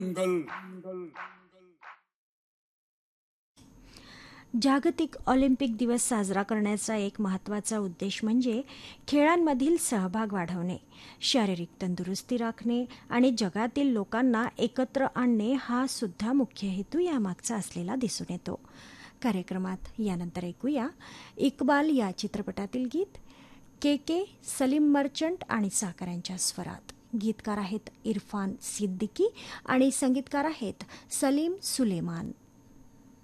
जागतिक ऑलिम्पिक दिवस साजरा करण्याचा एक महत्त्वाचा उद्देश म्हणजे खेळांमधील सहभाग वाढवणे, शारीरिक तंदुरुस्ती राखणे आणि जगातील लोकांना एकत्र आणणे हा सुद्धा मुख्य हेतू यामागचा असलेला दिसून येतो. कार्यक्रमात यानंतर ऐकूया इक्बाल या चित्रपटातील गीत के सलीम मर्चंट आणि साकर यांच्या स्वरात. गीतकार आहेत इरफान सिद्दीकी आणि संगीतकार आहेत सलीम सुलेमान.